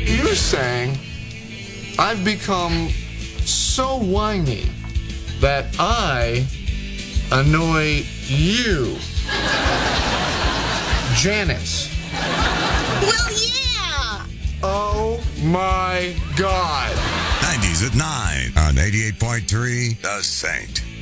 You're saying I've become so whiny that I annoy you, Janice. Well, yeah. Oh my God. 90s at 9 on 88.3 The Saint.